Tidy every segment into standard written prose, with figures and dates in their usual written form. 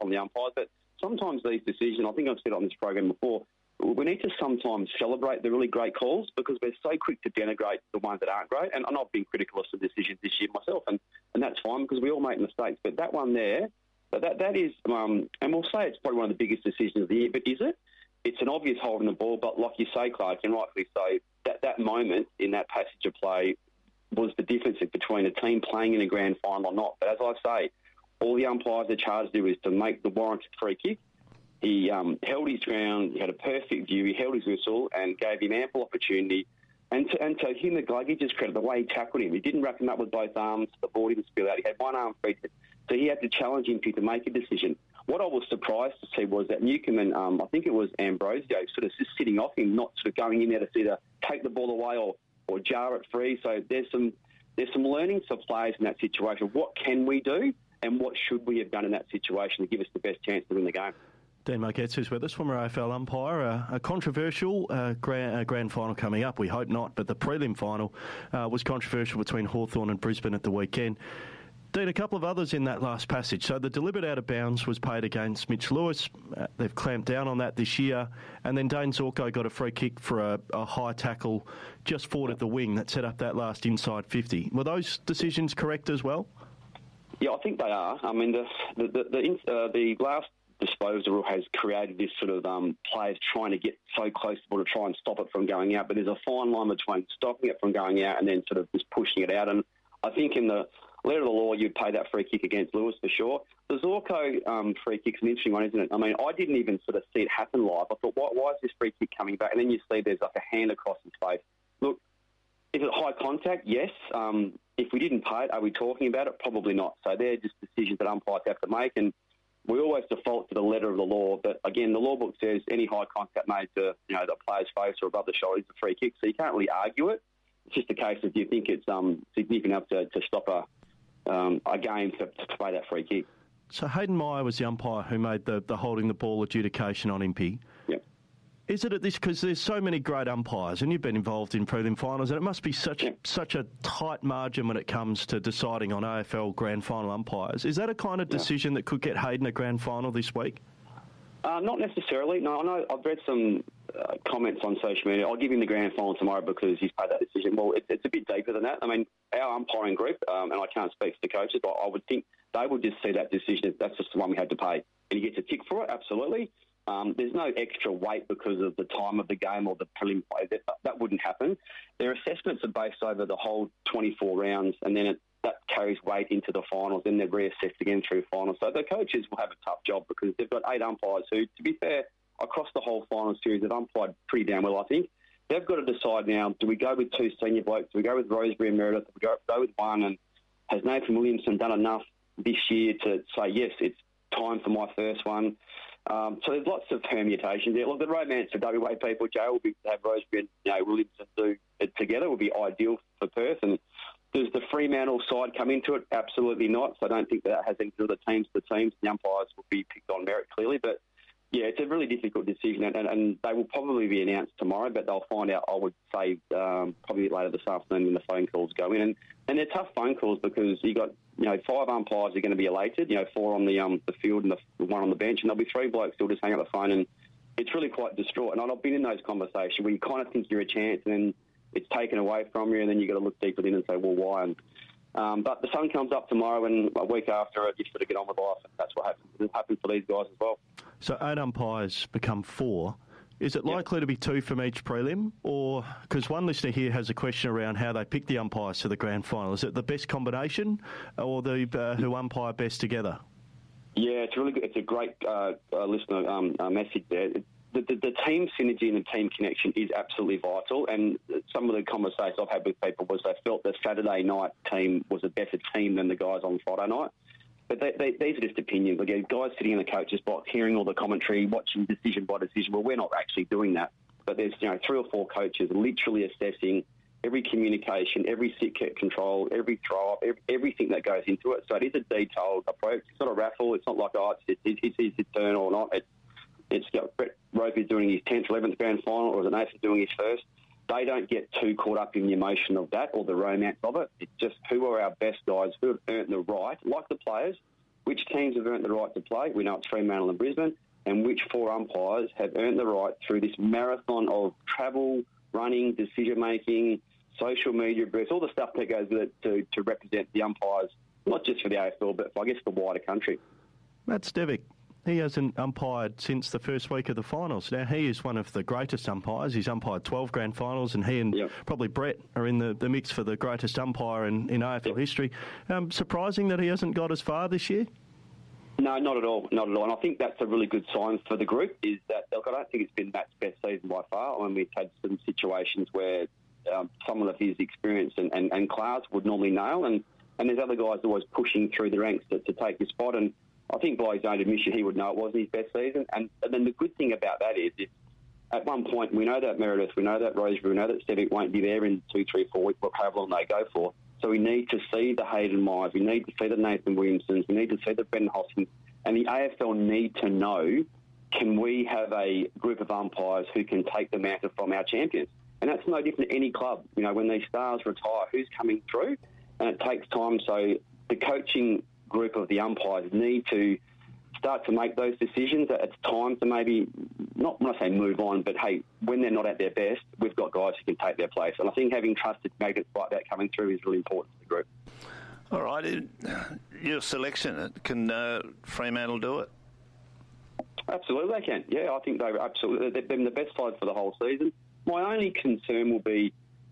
from the umpires. But sometimes these decisions, I think I've said it on this program before, we need to sometimes celebrate the really great calls because we're so quick to denigrate the ones that aren't great. And I've been critical of some decisions this year myself, and that's fine because we all make mistakes. But that one there, that is, and we'll say it's probably one of the biggest decisions of the year, but is it? It's an obvious holding the ball, but like you say, Clark, and rightfully so, that moment in that passage of play was the difference between a team playing in a grand final or not. But as I say, all the umpires are charged to do is to make the warranted free kick. He held his ground, he had a perfect view, he held his whistle and gave him ample opportunity. And to him, the Gluggage's credit, the way he tackled him, he didn't wrap him up with both arms, the ball didn't spill out, he had one arm free. So he had to challenge him to make a decision. What I was surprised to see was that Newcombe and I think it was Ambrosio sort of just sitting off him, not sort of going in there to either take the ball away or jar it free. So there's some learnings for players in that situation. What can we do and what should we have done in that situation to give us the best chance to win the game? Dean Margetts, who's with us, former AFL umpire. A controversial grand final coming up. We hope not, but the prelim final was controversial between Hawthorn and Brisbane at the weekend. Dean, a couple of others in that last passage. So the deliberate out of bounds was paid against Mitch Lewis. They've clamped down on that this year. And then Dane Zorko got a free kick for a high tackle just forward of the wing that set up that last inside 50. Were those decisions correct as well? Yeah, I think they are. I mean, the last disposal rule has created this sort of players trying to get so close to the ball to try and stop it from going out. But there's a fine line between stopping it from going out and then sort of just pushing it out. And I think in the letter of the law, you'd pay that free kick against Lewis for sure. The Zorko free kick's an interesting one, isn't it? I mean, I didn't even sort of see it happen live. I thought, why is this free kick coming back? And then you see there's like a hand across his face. Look, is it high contact? Yes. If we didn't pay it, are we talking about it? Probably not. So they're just decisions that umpires have to make, and we always default to the letter of the law. But again, the law book says any high contact made to the player's face or above the shoulder is a free kick, so you can't really argue it. It's just a case of do you think it's significant enough to stop a game to play that free kick. So Hayden Meyer was the umpire who made the holding the ball adjudication on Impey. Yep. Is it at this, because there's so many great umpires and you've been involved in prelim finals, and it must be such a tight margin when it comes to deciding on AFL grand final umpires. Is that a kind of decision that could get Hayden a grand final this week? Not necessarily. No, I know I've read some comments on social media. I'll give him the grand final tomorrow because he's made that decision. Well, it's a bit deeper than that. I mean, our umpiring group, and I can't speak for the coaches, but I would think they would just see that decision. That's just the one we had to pay. And he gets a tick for it, absolutely. There's no extra weight because of the time of the game or the prelim play. That wouldn't happen. Their assessments are based over the whole 24 rounds, and then that carries weight into the finals. Then they're reassessed again through finals. So the coaches will have a tough job because they've got 8 umpires who, to be fair, across the whole final series, have umpired pretty damn well, I think. They've got to decide now, do we go with 2 senior blokes? Do we go with Roseberry and Meredith? Do we go with one? And has Nathan Williamson done enough this year to say, yes, it's time for my first one? So there's lots of permutations there. Look, the romance for WA people, Joe, will be to have Roseberry and Williamson do it together. Would be ideal for Perth. And does the Fremantle side come into it? Absolutely not. So I don't think that has anything to do with the teams. The teams, the umpires will be picked on merit clearly. But yeah, it's a really difficult decision, and they will probably be announced tomorrow, but they'll find out, I would say, probably later this afternoon when the phone calls go in. And they're tough phone calls because you got 5 umpires are going to be elated, 4 on the field and the 1 on the bench, and there'll be 3 blokes who'll just hang up the phone, and it's really quite distraught. And I've been in those conversations where you kind of think you're a chance, and then it's taken away from you, and then you've got to look deeper in and say, well, why? But the sun comes up tomorrow, and a week after it, you've got to get on with life, and that's what happens. It happens for these guys as well. So 8 umpires become 4. Is it likely to be 2 from each prelim? Or, because one listener here has a question around how they pick the umpires to the grand final. Is it the best combination or the who umpire best together? Yeah, it's really good. It's a great listener message there. The team synergy and the team connection is absolutely vital, and some of the conversations I've had with people was they felt the Saturday night team was a better team than the guys on Friday night. But these are just opinions. Again, guys sitting in the coach's box, hearing all the commentary, watching decision by decision. Well, we're not actually doing that. But there's 3 or 4 coaches literally assessing every communication, every sit control, every throw up, everything that goes into it. So it is a detailed approach. It's not a raffle. It's not like, it's his turn or not. It's got Brett Roper doing his 10th, 11th grand final, or is it Nathan doing his first? They don't get too caught up in the emotion of that or the romance of it. It's just who are our best guys, who have earned the right, like the players, which teams have earned the right to play. We know it's Fremantle and Brisbane, and which 4 umpires have earned the right through this marathon of travel, running, decision-making, social media briefs, all the stuff that goes with it to represent the umpires, not just for the AFL, but for, I guess, the wider country. Matt Stevic, he hasn't umpired since the first week of the finals. Now, he is one of the greatest umpires. He's umpired 12 grand finals, and he and probably Brett are in the mix for the greatest umpire in AFL history. Surprising that he hasn't got as far this year? No, not at all. Not at all. And I think that's a really good sign for the group, is that, look, I don't think it's been Matt's best season by far. I mean, we've had some situations where someone of his experience and class would normally nail, and there's other guys always pushing through the ranks to take his spot. And I think by his own admission, he would know it wasn't his best season. And then the good thing about that is at one point, we know that Meredith, we know that Rosebery, we know that Stevic won't be there in 2, 3, 4 weeks, however long they go for. So we need to see the Hayden Myers, we need to see the Nathan Williamsons, we need to see the Brendan Hoskins, and the AFL need to know, can we have a group of umpires who can take the mantle from our champions? And that's no different to any club. You know, when these stars retire, who's coming through? And it takes time. So the coaching group of the umpires need to start to make those decisions. It's time to maybe, not when I say move on, but hey, when they're not at their best, we've got guys who can take their place. And I think having trusted magnets like that coming through is really important to the group. All right. Your selection, can Fremantle do it? Absolutely they can. Yeah, I think they've been the best side for the whole season. My only concern will be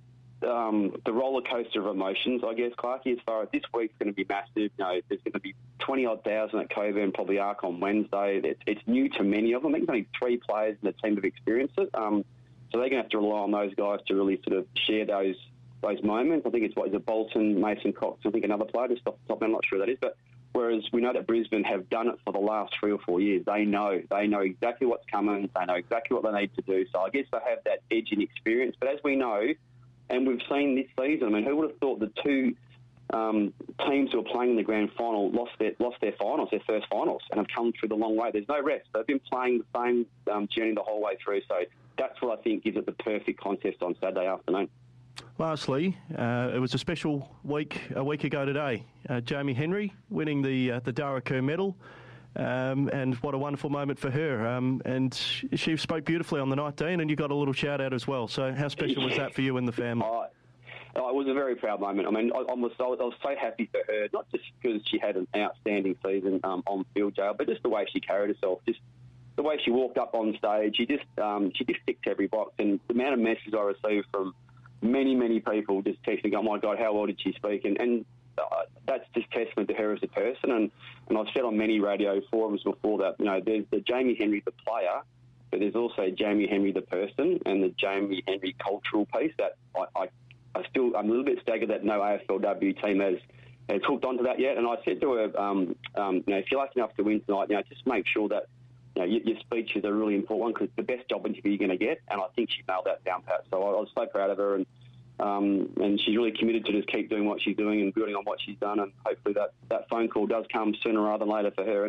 the roller coaster of emotions, I guess, Clarkie, as far as this week's going to be massive. You know, there's going to be 20-odd thousand at Coburn, probably Arc on Wednesday. It's new to many of them. I think there's only 3 players in the team have experienced it. So they're going to have to rely on those guys to really sort of share those moments. I think it's Bolton, Mason Cox, I think another player, just off the top, I'm not sure who that is. But whereas we know that Brisbane have done it for the last 3 or 4 years. They know exactly what's coming. They know exactly what they need to do. So I guess they have that edge in experience. But as we know, and we've seen this season, I mean, who would have thought the 2 teams who are playing in the grand final lost their finals, their first finals, and have come through the long way. There's no rest. They've been playing the same journey the whole way through. So that's what I think gives it the perfect contest on Saturday afternoon. Lastly, it was a special week a week ago today. Jamie Henry winning the Dara Kerr medal. And what a wonderful moment for her. And she spoke beautifully on the night, Dean, and you got a little shout-out as well. So how special was that for you and the family? It was a very proud moment. I mean, I was so happy for her, not just because she had an outstanding season on field, jail, but just the way she carried herself, just the way she walked up on stage. She just ticked every box. And the amount of messages I received from many, many people just texting, oh, my God, how well did she speak? And that's just testament to her as a person. And I've said on many radio forums before that, you know, there's the Jamie Henry the player, but there's also Jamie Henry the person and the Jamie Henry cultural piece that I'm a little bit staggered that no AFLW team has hooked onto that yet. And I said to her, you know, if you're lucky enough to win tonight, you know, just make sure that, you know, your speeches are really important because it's the best job interview you're going to get. And I think she nailed that down pat. So I was so proud of her, and she's really committed to just keep doing what she's doing and building on what she's done. And hopefully that phone call does come sooner rather than later for her. And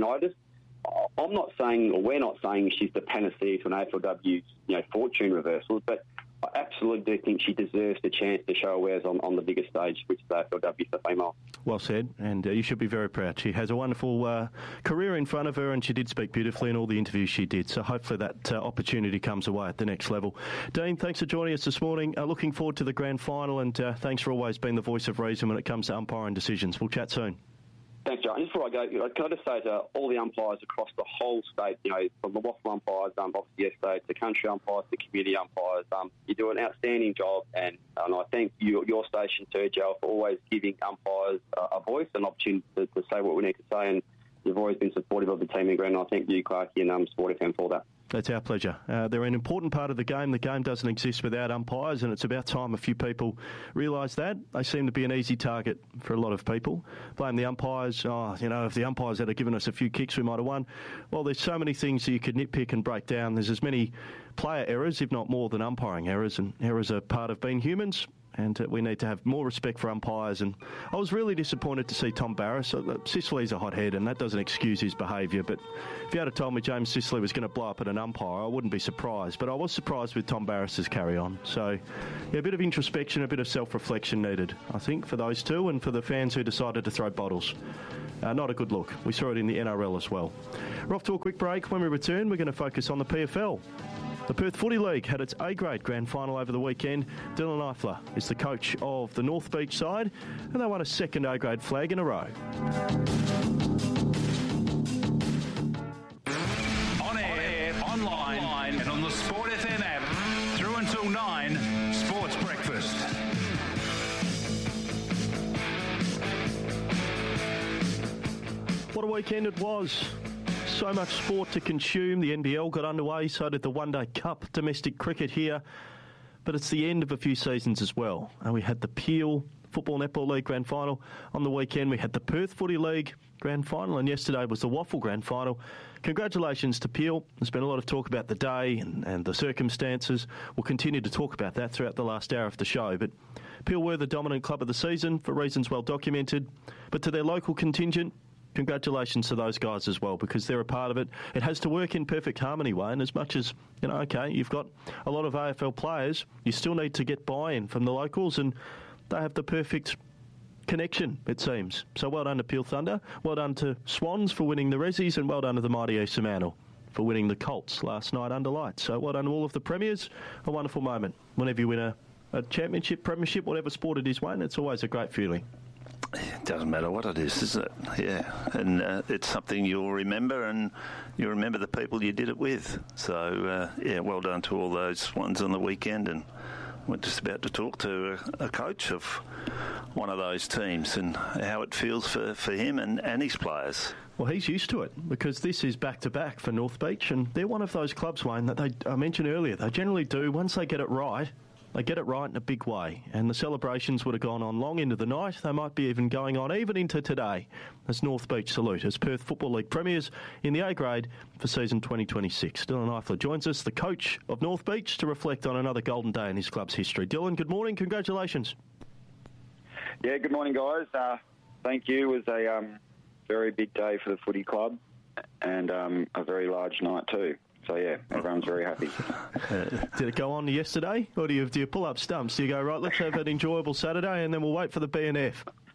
I'm not saying, or we're not saying she's the panacea to an AFLW, you know, fortune reversals, but I absolutely do think she deserves the chance to show her wares on the biggest stage, which is AFLW for female. Well said, and you should be very proud. She has a wonderful career in front of her, and she did speak beautifully in all the interviews she did. So hopefully that opportunity comes away at the next level. Dean, thanks for joining us this morning. Looking forward to the grand final, and thanks for always being the voice of reason when it comes to umpiring decisions. We'll chat soon. Thanks, Joe. And just before I go, can I just say to all the umpires across the whole state, you know, from the WAFL umpires, obviously yesterday, to country umpires, to community umpires, you do an outstanding job, and I thank your station too, Joe, for always giving umpires a voice and opportunity to say what we need to say, and you've always been supportive of the team in ground, and I thank you, Clarkie, and Sport FM for that. That's our pleasure. They're an important part of the game. The game doesn't exist without umpires, and it's about time a few people realise that. They seem to be an easy target for a lot of people. Blame the umpires. Oh, you know, if the umpires had given us a few kicks, we might have won. Well, there's so many things that you could nitpick and break down. There's as many player errors, if not more, than umpiring errors, and errors are part of being humans. and we need to have more respect for umpires. And I was really disappointed to see Tom Barrass. Sicily's a hothead, and that doesn't excuse his behaviour, but if you had told me James Sicily was going to blow up at an umpire, I wouldn't be surprised. But I was surprised with Tom Barrass's carry-on. So, yeah, a bit of introspection, a bit of self-reflection needed, I think, for those two and for the fans who decided to throw bottles. Not a good look. We saw it in the NRL as well. We're off to a quick break. When we return, we're going to focus on the PFL. The Perth Footy League had its A-grade grand final over the weekend. Dylan Eifler is the coach of the North Beach side, and they won a second A-grade flag in a row. On air, online, and on the Sport FM app. Through until 9, Sports Breakfast. What a weekend it was. So much sport to consume. The NBL got underway, so did the One Day Cup, domestic cricket here. But it's the end of a few seasons as well. And we had the Peel Football Netball League Grand Final on the weekend. We had the Perth Footy League Grand Final, and yesterday was the Waffle Grand Final. Congratulations to Peel. There's been a lot of talk about the day and the circumstances. We'll continue to talk about that throughout the last hour of the show. But Peel were the dominant club of the season for reasons well documented. But to their local contingent, congratulations to those guys as well, because they're a part of it. It has to work in perfect harmony, Wayne, as much as, okay, you've got a lot of AFL players, you still need to get buy-in from the locals, and they have the perfect connection, it seems. So well done to Peel Thunder, well done to Swans for winning the Rezzies, and well done to the mighty East Fremantle for winning the Colts last night under lights. So well done to all of the premiers. A wonderful moment. Whenever you win a championship, premiership, whatever sport it is, Wayne, it's always a great feeling. It doesn't matter what it is it? Yeah, and it's something you'll remember, and you'll remember the people you did it with. So, well done to all those ones on the weekend. And we're just about to talk to a coach of one of those teams and how it feels for him and his players. Well, he's used to it because this is back-to-back for North Beach, and they're one of those clubs, Wayne, that I mentioned earlier. They generally do, once they get it right, they get it right in a big way, and the celebrations would have gone on long into the night. They might be even going on even into today as North Beach salute as Perth Football League premiers in the A-grade for season 2026. Dylan Eifler joins us, the coach of North Beach, to reflect on another golden day in his club's history. Dylan, good morning. Congratulations. Yeah, good morning, guys. Thank you. It was a very big day for the footy club and a very large night too. So, yeah, everyone's very happy. Did it go on yesterday, or do you pull up stumps? Do you go, right, let's have an enjoyable Saturday and then we'll wait for the BNF?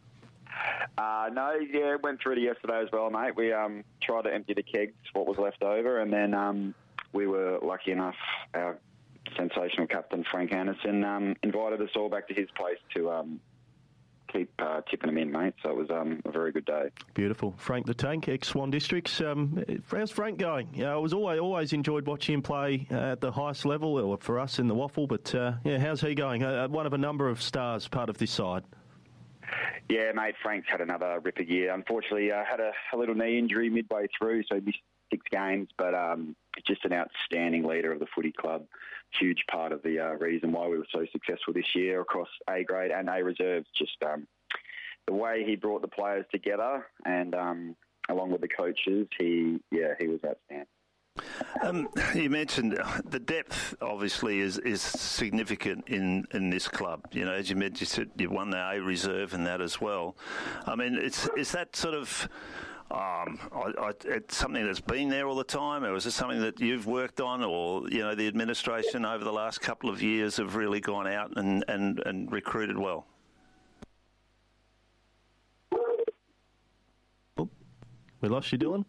No, yeah, it went through to yesterday as well, mate. We tried to empty the kegs, what was left over, and then we were lucky enough, our sensational captain, Frank Anderson, invited us all back to his place to keep tipping them in, mate. So it was a very good day. Beautiful. Frank the Tank, ex-Swan Districts. How's Frank going? I was always enjoyed watching him play at the highest level, or for us in the Waffle, but how's he going? One of a number of stars, part of this side. Yeah, mate, Frank's had another ripper year. Unfortunately, had a little knee injury midway through, so he missed 6 games, but just an outstanding leader of the footy club. Huge part of the reason why we were so successful this year across A grade and A reserves. Just the way he brought the players together, and along with the coaches, he was outstanding. You mentioned the depth, obviously, is significant in this club. As you mentioned, you said you won the A reserve and that as well. I mean, is that sort of it's something that's been there all the time, or is it something that you've worked on, or the administration over the last couple of years have really gone out and recruited well? Oh, we lost you, Dylan.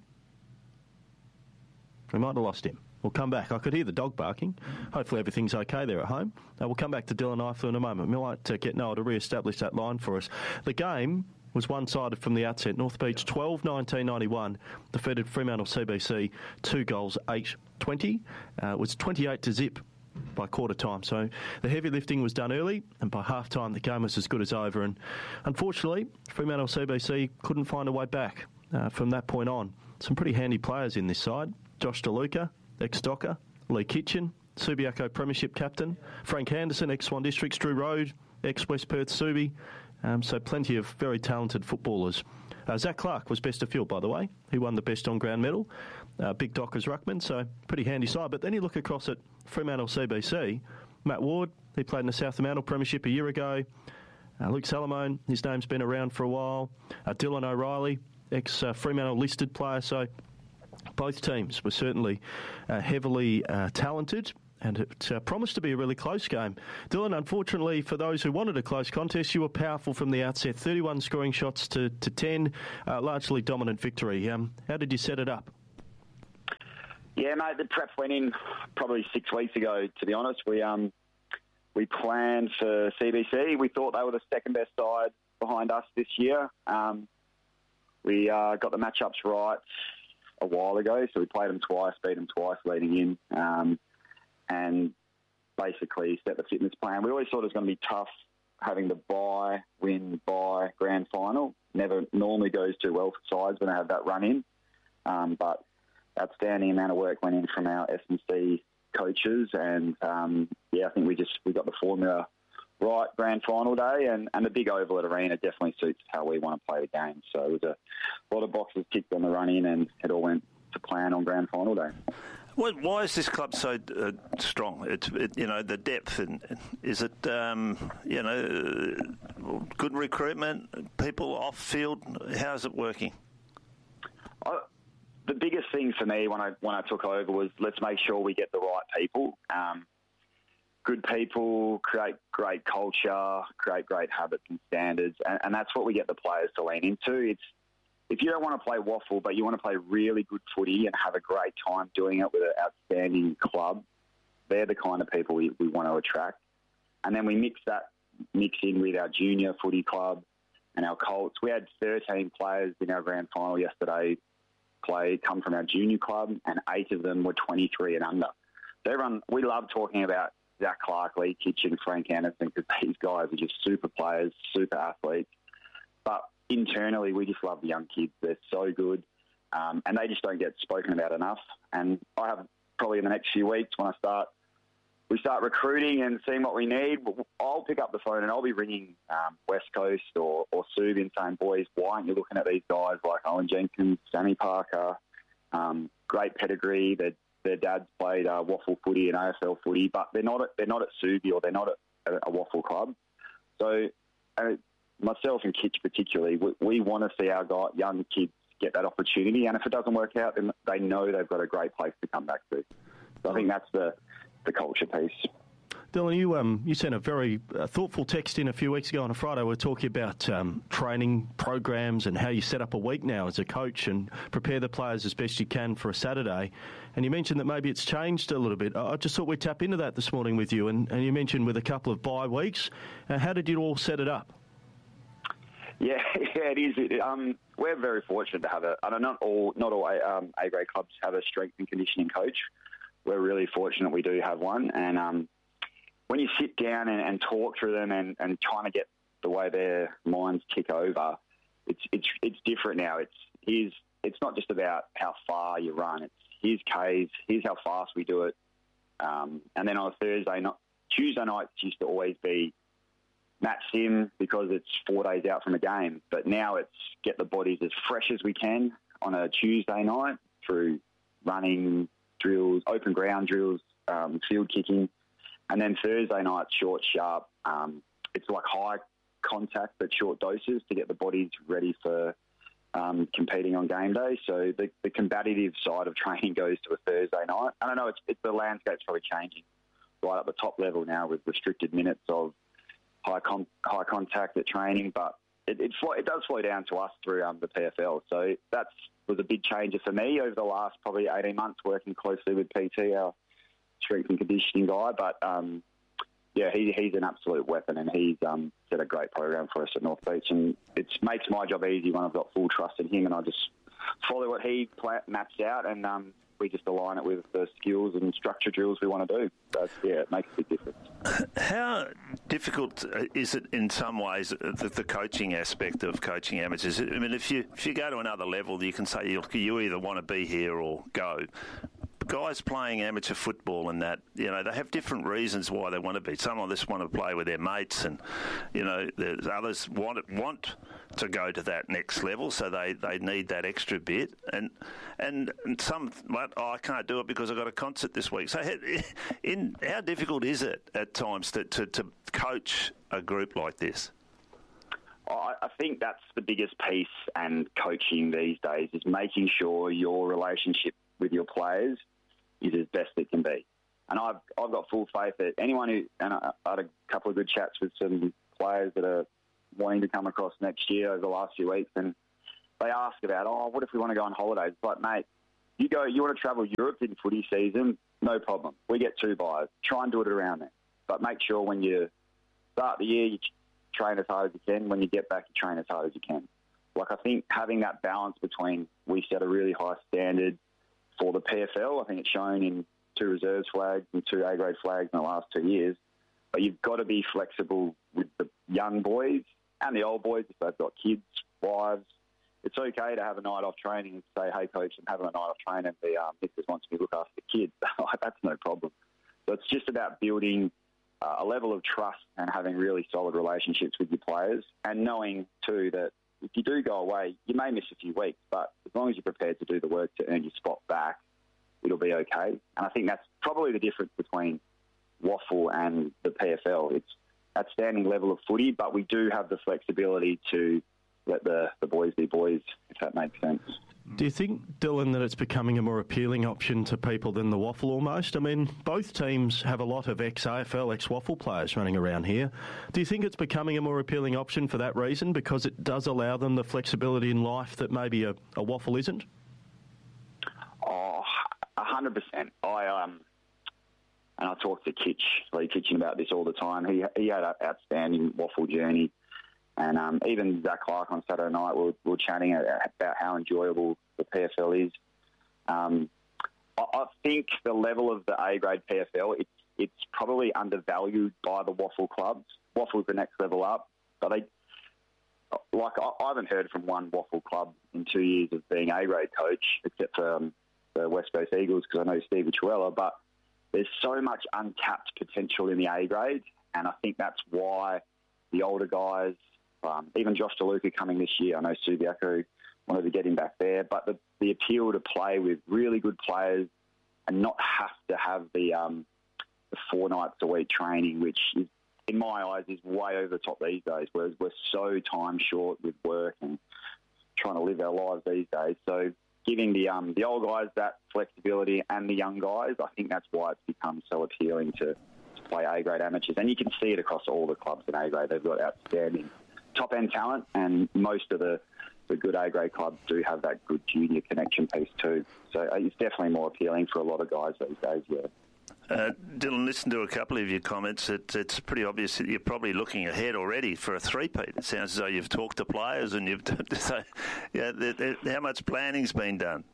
We might have lost him. We'll come back. I could hear the dog barking. Hopefully everything's okay there at home. We'll come back to Dylan Eifler in a moment. We might get Noah to re-establish that line for us. The game was one-sided from the outset. North Beach 12-19-91 defeated Fremantle CBC 2 goals 8-20. It was 28-0 by quarter time. So the heavy lifting was done early, and by half time the game was as good as over. And unfortunately, Fremantle CBC couldn't find a way back from that point on. Some pretty handy players in this side. Josh DeLuca, ex-Docker, Lee Kitchen, Subiaco Premiership captain, Frank Anderson, ex-Swan Districts, Drew Road, ex-West Perth Subi. So plenty of very talented footballers. Zach Clark was best of field, by the way. He won the best on-ground medal. Big Dockers ruckman, so pretty handy side. But then you look across at Fremantle CBC, Matt Ward, he played in the South Fremantle Premiership a year ago. Luke Salamone, his name's been around for a while. Dylan O'Reilly, ex-Fremantle listed player. So both teams were certainly heavily talented, and it promised to be a really close game. Dylan, unfortunately, for those who wanted a close contest, you were powerful from the outset. 31 scoring shots to 10, largely dominant victory. How did you set it up? Yeah, mate, the prep went in probably 6 weeks ago, to be honest. We planned for CBC. We thought they were the second best side behind us this year. We got the matchups right a while ago, so we played them twice, beat them twice leading in, and basically set the fitness plan. We always thought it was going to be tough having the bye, win, bye, grand final. Never normally goes too well for sides when they have that run in, but outstanding amount of work went in from our S&C coaches, and I think we got the formula right grand final day, and the big oval at Arena definitely suits how we want to play the game. So it was a lot of boxes ticked on the run in, and it all went to plan on grand final day. Why is this club so strong? The depth, and is it good recruitment, people off field? How's it working? The biggest thing for me when I took over was let's make sure we get the right people. Good people create great culture, create great habits and standards, and that's what we get the players to lean into. If you don't want to play waffle, but you want to play really good footy and have a great time doing it with an outstanding club, they're the kind of people we want to attract. And then we mix in with our junior footy club and our Colts. We had 13 players in our grand final yesterday come from our junior club, and 8 of them were 23 and under. We love talking about Zach Clark, Lee Kitchen, Frank Anderson, because these guys are just super players, super athletes. But internally, we just love the young kids. They're so good, and they just don't get spoken about enough. And I have probably in the next few weeks when we start recruiting and seeing what we need, I'll pick up the phone and I'll be ringing West Coast or Subin saying, boys, why aren't you looking at these guys like Owen Jenkins, Sammy Parker, great pedigree. Their dads played waffle footy and AFL footy, but they're not at Subi or they're not at a waffle club. So myself and Kitch particularly, we want to see our young kids get that opportunity, and if it doesn't work out, then they know they've got a great place to come back to. So I think that's the culture piece. Dylan, you sent a very thoughtful text in a few weeks ago on a Friday. We were talking about training programs and how you set up a week now as a coach and prepare the players as best you can for a Saturday. And you mentioned that maybe it's changed a little bit. I just thought we'd tap into that this morning with you. And you mentioned with a couple of bye weeks. How did you all set it up? Yeah, it is. We're very fortunate to have not all A-grade clubs have a strength and conditioning coach. We're really fortunate we do have one. And when you sit down and talk through them and trying to get the way their minds tick over, it's different now. It's not just about how far you run. It's here's Ks, here's how fast we do it. And then on a Tuesday nights used to always be match sim because it's 4 days out from a game. But now it's get the bodies as fresh as we can on a Tuesday night through running drills, open ground drills, field kicking. And then Thursday night, short, sharp. It's like high contact but short doses to get the bodies ready for competing on game day. So the combative side of training goes to a Thursday night. I don't know, the landscape's probably changing right at the top level now with restricted minutes of high contact at training, but it does flow down to us through the PFL. So that was a big change for me over the last probably 18 months working closely with PT, our strength and conditioning guy. But, he's an absolute weapon, and he's set a great program for us at North Beach. And it makes my job easy when I've got full trust in him, and I just follow what he maps out, and we just align it with the skills and structure drills we want to do. So, it makes a big difference. How difficult is it in some ways, the coaching aspect of coaching amateurs? I mean, if you go to another level, you can say you either want to be here or go. guys playing amateur football and that, they have different reasons why they want to be. Some of us want to play with their mates, and there's others want to go to that next level, so they need that extra bit, and some, I can't do it because I've got a concert this week. So how difficult is it at times to coach a group like this? I think that's the biggest piece, and coaching these days is making sure your relationship with your players is as best it can be. And I've got full faith that anyone who, and I had a couple of good chats with some players that are wanting to come across next year over the last few weeks, and they ask about, what if we want to go on holidays? It's like, mate, you want to travel Europe in footy season, no problem. We get 2 buys. Try and do it around there. But make sure when you start the year, you train as hard as you can. When you get back, you train as hard as you can. I think having that balance between, we set a really high standard for the PFL. I think it's shown in 2 reserves flags and 2 A-grade flags in the last 2 years. But you've got to be flexible with the young boys and the old boys if they've got kids, wives. It's okay to have a night off training and say, hey, coach, I'm having a night off training and the missus wants me to look after the kids. That's no problem. So it's just about building a level of trust and having really solid relationships with your players, and knowing too that if you do go away, you may miss a few weeks, but as long as you're prepared to do the work to earn your spot back, it'll be okay. And I think that's probably the difference between Waffle and the PFL. It's outstanding level of footy, but we do have the flexibility to let the boys be boys, if that makes sense. Do you think, Dylan, that it's becoming a more appealing option to people than the Waffle almost? I mean, both teams have a lot of ex-AFL, ex-Waffle players running around here. Do you think it's becoming a more appealing option for that reason, because it does allow them the flexibility in life that maybe a Waffle isn't? 100%. And I talk to Lee Kitchen about this all the time. He had an outstanding Waffle journey. And even Zach Clark on Saturday night, we were chatting about how enjoyable the PFL is. I think the level of the A-grade PFL, it's probably undervalued by the Waffle clubs. Waffle's the next level up, but I haven't heard from one Waffle club in 2 years of being A-grade coach, except for the West Coast Eagles, because I know Steve Chuella, but there's so much untapped potential in the A-grade, and I think that's why the older guys, even Josh DeLuca coming this year, I know Subiaco wanted to get him back there, but the appeal to play with really good players and not have to have the 4 nights a week training, which is, in my eyes, is way over the top these days, whereas we're so time short with work and trying to live our lives these days. So giving the old guys that flexibility and the young guys, I think that's why it's become so appealing to play A-grade amateurs. And you can see it across all the clubs in A-grade. They've got outstanding top-end talent, and most of the good A-grade clubs do have that good junior connection piece too. So it's definitely more appealing for a lot of guys these days, yeah. Dylan, listen to a couple of your comments. It's pretty obvious that you're probably looking ahead already for a three-peat. It sounds as though you've talked to players and you've... So, how much planning's been done?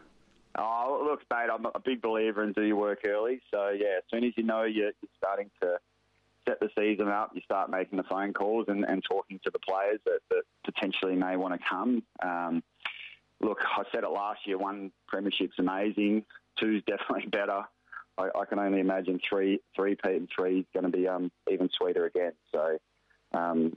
Oh, look, mate, I'm a big believer in do your work early. So, yeah, as soon as you know you're starting to set the season up, you start making the phone calls and talking to the players that potentially may want to come. Look, I said it last year, 1 premiership's amazing, 2's definitely better. I can only imagine three-peat and 3 is going to be even sweeter again. So, and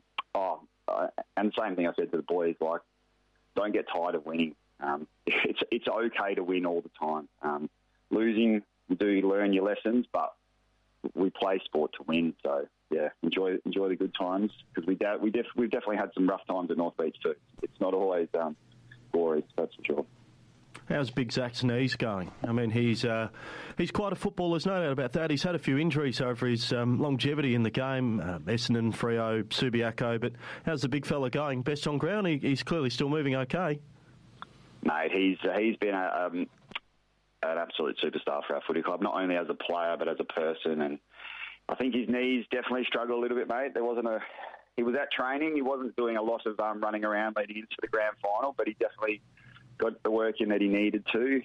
the same thing I said to the boys, like, don't get tired of winning. It's okay to win all the time. Losing, you do learn your lessons, but we play sport to win. So, yeah, enjoy the good times, because we've definitely had some rough times at North Beach too. It's not always glorious, that's for sure. How's Big Zach's knees going? I mean, he's quite a footballer, there's no doubt about that. He's had a few injuries over his longevity in the game, Essendon, Freo, Subiaco, but how's the big fella going? Best on ground? He's clearly still moving okay. Mate, he's been an absolute superstar for our footy club, not only as a player but as a person. And I think his knees definitely struggled a little bit, mate. He was at training. He wasn't doing a lot of running around leading into the grand final, but he definitely got the work in that he needed to.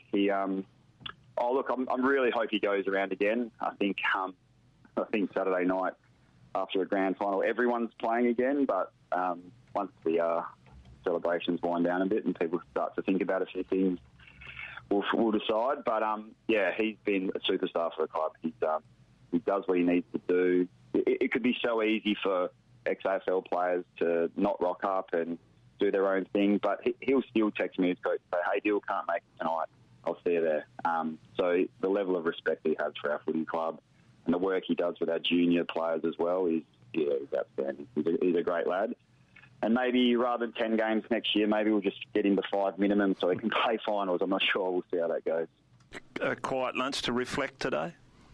I really hope he goes around again. I think Saturday night after a grand final, everyone's playing again, but once the celebrations wind down a bit and people start to think about a few things, we'll decide. But he's been a superstar for the club. He does what he needs to do. It could be so easy for ex-AFL players to not rock up and do their own thing, but he'll still text me as coach and say, "Hey, Dill, can't make it tonight. I'll see you there." So the level of respect he has for our footy club and the work he does with our junior players as well is outstanding. He's a great lad. And maybe rather than 10 games next year, maybe we'll just get him to 5 minimum so he can play finals. I'm not sure. We'll see how that goes. A quiet lunch to reflect today?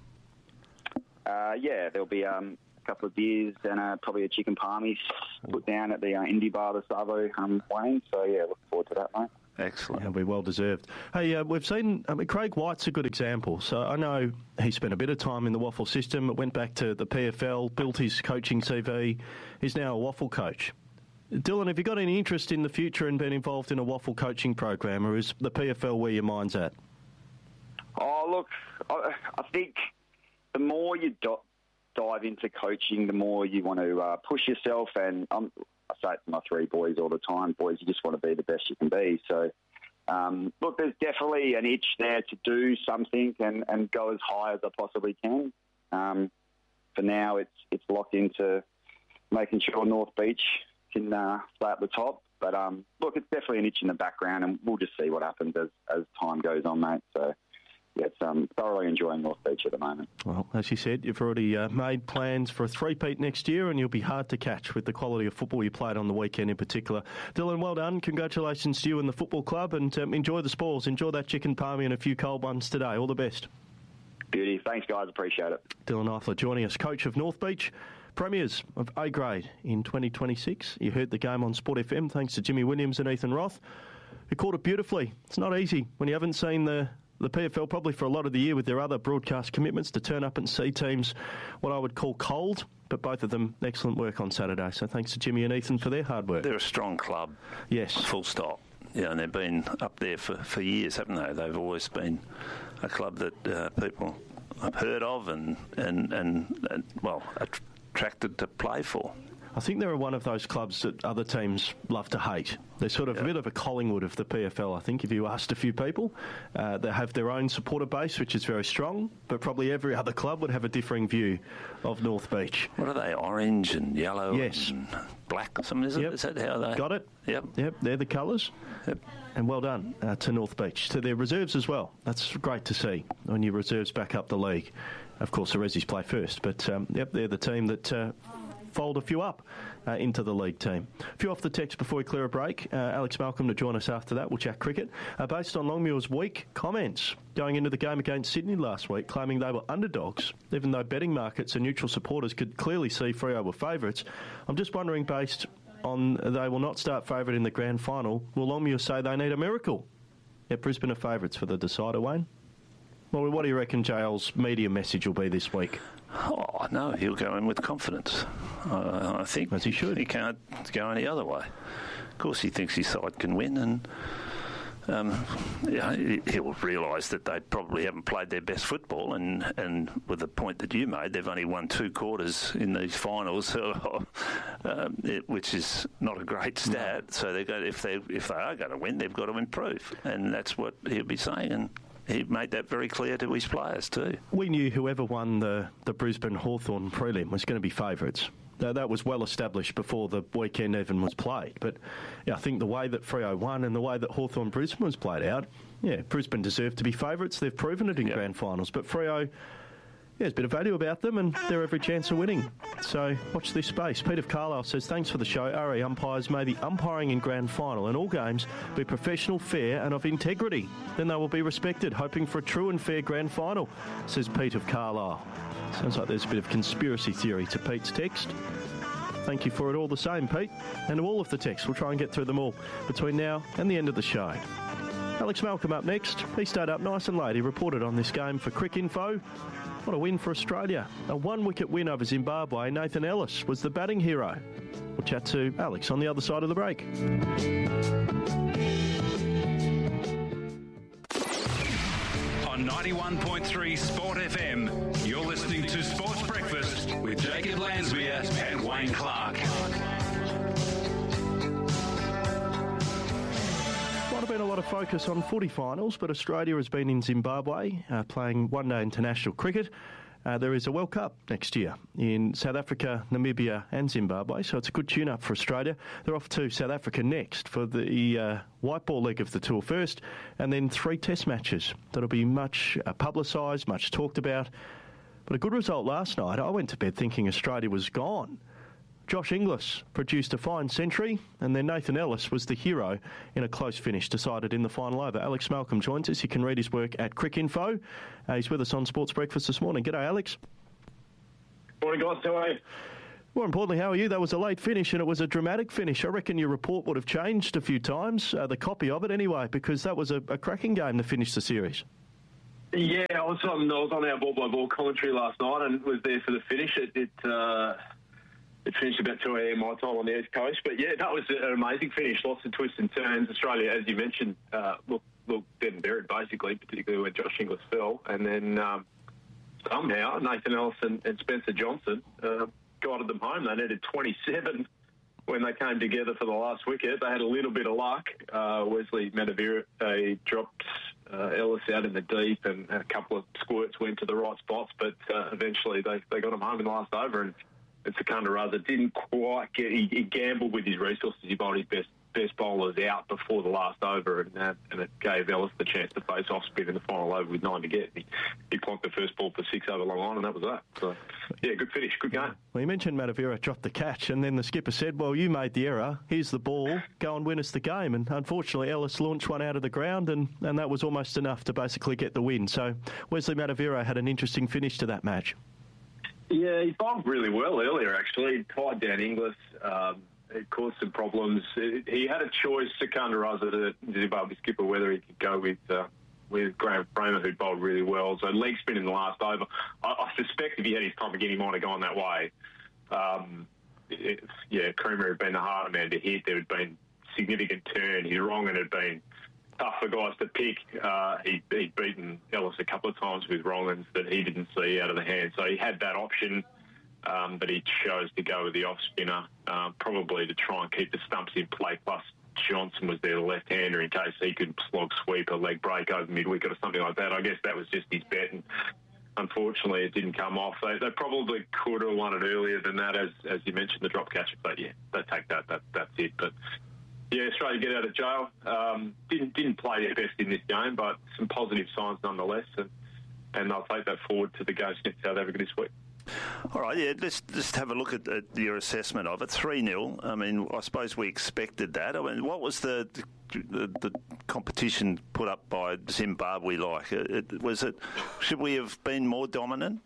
There'll be a couple of beers and probably a chicken palmies put down at the Indie Bar, the Savo, Wayne. So, look forward to that, mate. Excellent. It'll be well deserved. Hey, we've seen Craig White's a good example. So I know he spent a bit of time in the Waffle system, went back to the PFL, built his coaching CV. He's now a Waffle coach. Dylan, have you got any interest in the future in being involved in a Waffle coaching program, or is the PFL where your mind's at? Oh, look, I think the more you dive into coaching, the more you want to push yourself. And I say it to my 3 boys all the time, boys, you just want to be the best you can be. So, look, there's definitely an itch there to do something and go as high as I possibly can. For now, it's locked into making sure North Beach can stay at the top. But, look, it's definitely an itch in the background, and we'll just see what happens as time goes on, mate. So, yes, thoroughly enjoying North Beach at the moment. Well, as you said, you've already made plans for a three-peat next year, and you'll be hard to catch with the quality of football you played on the weekend in particular. Dylan, well done. Congratulations to you and the football club, and enjoy the spoils. Enjoy that chicken palmy and a few cold ones today. All the best. Beauty. Thanks, guys. Appreciate it. Dylan Eichler joining us, coach of North Beach. Premiers of A grade in 2026. You heard the game on Sport FM thanks to Jimmy Williams and Ethan Roth, who called it beautifully. It's not easy when you haven't seen the PFL probably for a lot of the year with their other broadcast commitments to turn up and see teams what I would call cold, but both of them excellent work on Saturday. So thanks to Jimmy and Ethan for their hard work. They're a strong club. Yes. Full stop. Yeah, and they've been up there for years, haven't they? They've always been a club that people have heard of and attracted to play for. I think they're one of those clubs that other teams love to hate. They're sort of a bit of a Collingwood of the PFL, I think, if you asked a few people. They have their own supporter base, which is very strong, but probably every other club would have a differing view of North Beach. What are they, orange and yellow yes. and black or something, is it? Yep. Is that how they... Got it? Yep, they're the colours. Yep. And well done to North Beach. To their reserves as well. That's great to see when your reserves back up the league. Of course, the Rezzies play first, but they're the team that... fold a few up into the league team. A few off the text before we clear a break. Alex Malcolm to join us after that. We'll chat cricket. Based on Longmuir's weak comments going into the game against Sydney last week, claiming they were underdogs, even though betting markets and neutral supporters could clearly see Freo were favourites. I'm just wondering, based on they will not start favourite in the grand final, will Longmuir say they need a miracle? Yeah, Brisbane are favourites for the decider, Wayne. Well, what do you reckon JL's media message will be this week? Oh, no, he'll go in with confidence. I think. As he should. He can't go any other way. Of course, he thinks his side can win, and he'll realise that they probably haven't played their best football, and with the point that you made, they've only won 2 quarters in these finals, which is not a great stat. No. So if they are going to win, they've got to improve, and that's what he'll be saying. And he made that very clear to his players too. We knew whoever won the Brisbane Hawthorn prelim was going to be favourites. That was well established before the weekend even was played. But I think the way that Freo won and the way that Hawthorn Brisbane was played out, Brisbane deserved to be favourites. They've proven it in grand finals. But Freo, there's a bit of value about them, and they're every chance of winning. So watch this space. Peter Carlisle says, thanks for the show. RE umpires may be umpiring in grand final and all games be professional, fair and of integrity. Then they will be respected, hoping for a true and fair grand final, says Pete of Carlisle. Sounds like there's a bit of conspiracy theory to Pete's text. Thank you for it all the same, Pete. And to all of the texts, we'll try and get through them all between now and the end of the show. Alex Malcolm up next. He stayed up nice and late. He reported on this game for Cricinfo. What a win for Australia. A 1-wicket win over Zimbabwe. Nathan Ellis was the batting hero. We'll chat to Alex on the other side of the break. On 91.3 Sport FM, you're listening to Sports Breakfast with Jacob Lansmere and Wayne Clark. have been a lot of focus on footy finals, but Australia has been in Zimbabwe playing one-day international cricket. There is a World Cup next year in South Africa, Namibia and Zimbabwe, so it's a good tune-up for Australia. They're off to South Africa next for the white ball leg of the tour first, and then 3 test matches. That'll be much publicised, much talked about. But a good result last night. I went to bed thinking Australia was gone. Josh Inglis produced a fine century, and then Nathan Ellis was the hero in a close finish decided in the final over. Alex Malcolm joins us. You can read his work at Cricinfo. He's with us on Sports Breakfast this morning. G'day, Alex. Morning, guys. How are you? More importantly, how are you? That was a late finish, and it was a dramatic finish. I reckon your report would have changed a few times, the copy of it anyway, because that was a cracking game to finish the series. Yeah, I was on our ball-by-ball commentary last night and was there for the finish. It finished about 2 a.m. my time on the East Coast. But, yeah, that was an amazing finish. Lots of twists and turns. Australia, as you mentioned, looked dead and buried, basically, particularly when Josh Inglis fell. And then somehow Nathan Ellis and Spencer Johnson guided them home. They needed 27 when they came together for the last wicket. They had a little bit of luck. Wesley Matavira dropped Ellis out in the deep, and a couple of squirts went to the right spots. But eventually they got him home in the last over, and Sikandar Raza didn't quite get. He gambled with his resources. He bowled his best bowlers out before the last over, and it gave Ellis the chance to face off spin in the final over with 9 to get. He plonked the first ball for 6 over long on, and that was that. So, yeah, good finish, good game. Well, you mentioned Matavira dropped the catch, and then the skipper said, well, you made the error. Here's the ball. Go and win us the game. And unfortunately, Ellis launched one out of the ground, and that was almost enough to basically get the win. So Wesley Matavira had an interesting finish to that match. Yeah, he bowled really well earlier, actually. He tied down Inglis. It caused some problems. He had a choice, Sikandar Raza, the Zimbabwe skipper, whether he could go with Graham Framer, who bowled really well. So leg spin in the last over. I suspect if he had his time again, he might have gone that way. Creamer had been the harder man to hit. There had been significant turn. His wrong had been tough for guys to pick. He'd beaten Ellis a couple of times with wrong-uns that he didn't see out of the hand. So he had that option, but he chose to go with the off-spinner, probably to try and keep the stumps in play. Plus, Johnson was there, the left-hander, in case he could slog sweep a leg break over mid-wicket or something like that. I guess that was just his bet, and unfortunately it didn't come off. They probably could have won it earlier than that, as you mentioned, the drop catch. But, yeah, they take that. That's it. But yeah, Australia get out of jail. Didn't play their best in this game, but some positive signs nonetheless, and they'll take that forward to the games against South Africa this week. All right, yeah, let's just have a look at your assessment of it. 3-0. I mean, I suppose we expected that. I mean, what was the competition put up by Zimbabwe like? Should we have been more dominant?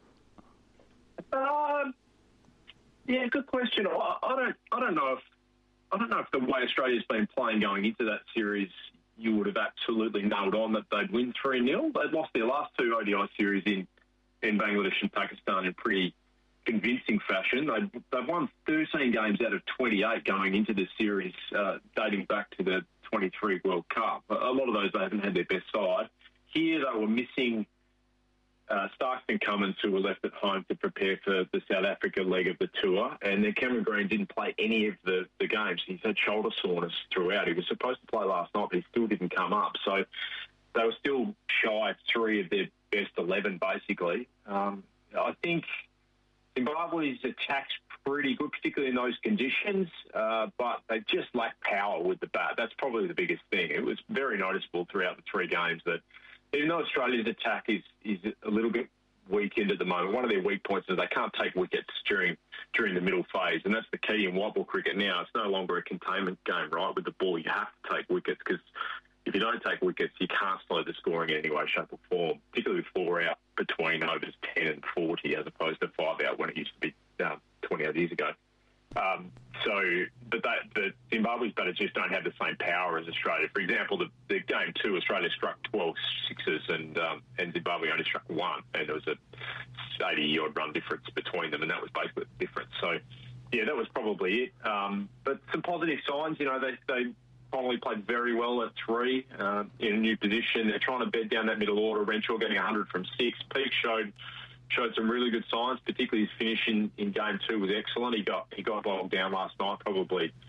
Yeah, good question. I don't know if the way Australia's been playing going into that series, you would have absolutely nailed on that they'd win 3-0. They'd lost their last 2 ODI series in Bangladesh and Pakistan in pretty convincing fashion. They've won 13 games out of 28 going into this series, dating back to the 23 World Cup. A lot of those, they haven't had their best side. Here they were missing Starks and Cummins, who were left at home to prepare for the South Africa leg of the tour. And then Cameron Green didn't play any of the games. He's had shoulder soreness throughout. He was supposed to play last night, but he still didn't come up. So they were still shy of 3 of their best 11, basically. I think Zimbabwe's attack's pretty good, particularly in those conditions, but they just lack power with the bat. That's probably the biggest thing. It was very noticeable throughout the 3 games that even though Australia's attack is a little bit weakened at the moment, one of their weak points is they can't take wickets during the middle phase, and that's the key in white ball cricket now. It's no longer a containment game, right? With the ball, you have to take wickets, because if you don't take wickets, you can't slow the scoring in any way, shape or form, particularly with 4 out between overs 10 and 40 as opposed to 5 out when it used to be 20 odd years ago. But Zimbabwe's batters just don't have the same power as Australia. For example, the game 2, Australia struck 12 sixes and Zimbabwe only struck 1, and there was a 80-odd run difference between them, and that was basically the difference. So, yeah, that was probably it. But some positive signs, they finally played very well at 3 in a new position. They're trying to bed down that middle order. Renshaw getting 100 from 6. Peake showed some really good signs, particularly his finish in game 2 was excellent. He got bogged down last night, probably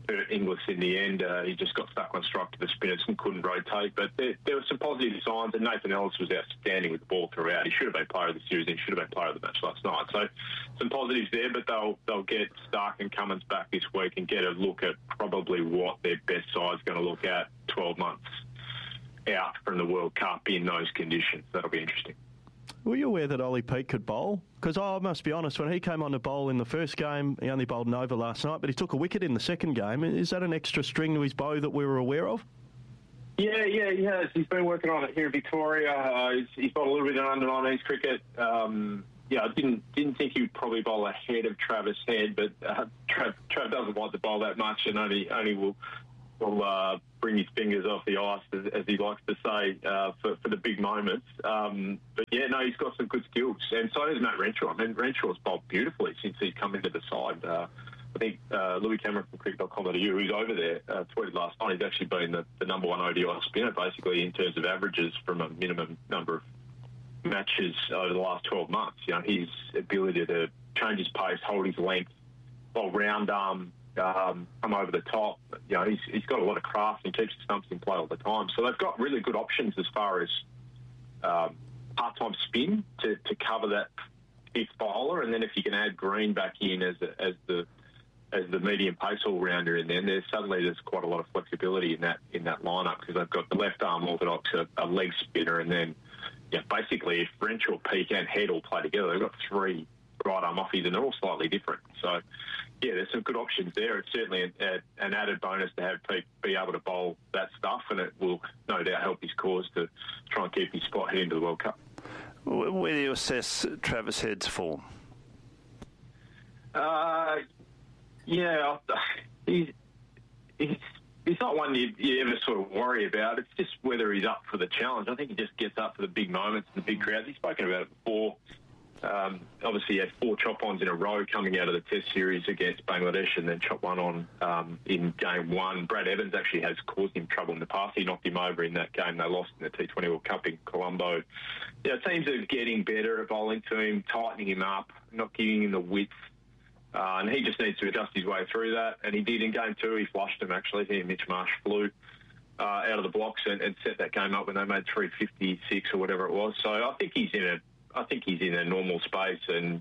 hurt Inglis in the end. He just got stuck on strike to the spinners and couldn't rotate. But there were some positive signs, and Nathan Ellis was outstanding with the ball throughout. He should have been player of the series and he should have been player of the match last night. So some positives there, but they'll get Stark and Cummins back this week and get a look at probably what their best side's going to look at 12 months out from the World Cup in those conditions. That'll be interesting. Were you aware that Ollie Peake could bowl? Because I must be honest, when he came on to bowl in the first game, he only bowled an over last night, but he took a wicket in the second game. Is that an extra string to his bow that we were aware of? Yeah, he has. He's been working on it here in Victoria. He's bowled a little bit of under-19s cricket. I didn't think he would probably bowl ahead of Travis Head, but Trav doesn't like to bowl that much and only will bring his fingers off the ice, as he likes to say, for the big moments. But yeah, no, he's got some good skills. And so does Matt Renshaw. I mean, Renshaw's bowled beautifully since he's come into the side. I think Louis Cameron from cricket.com.au, who's over there, tweeted last night, he's actually been the number one ODI spinner, basically, in terms of averages from a minimum number of matches over the last 12 months. You know, his ability to change his pace, hold his length, bowl round arm, come over the top. You know, he's got a lot of craft and keeps the stumps in play all the time. So they've got really good options as far as part-time spin to cover that fifth bowler, and then if you can add Green back in as the medium pace all-rounder in there, there's quite a lot of flexibility in that lineup, because they've got the left arm orthodox, a leg spinner, and then basically if Renshaw, Peake and Head all play together, they've got three right arm offies, and they're all slightly different. So there's some good options there. It's certainly an added bonus to have Peake be able to bowl that stuff, and it will no doubt help his cause to try and keep his spot heading to the World Cup. Where do you assess Travis Head's form? He's not one you ever sort of worry about. It's just whether he's up for the challenge. I think he just gets up for the big moments and the big crowds. He's spoken about it before. Obviously, he had 4 chop-ons in a row coming out of the Test series against Bangladesh, and then chop one on in Game 1. Brad Evans actually has caused him trouble in the past. He knocked him over in that game they lost in the T20 World Cup in Colombo. Teams are getting better at bowling to him, tightening him up, not giving him the width. And he just needs to adjust his way through that. And he did in Game 2. He flushed him, actually. He and Mitch Marsh flew out of the blocks and set that game up when they made 356 or whatever it was. So I think he's in a normal space, and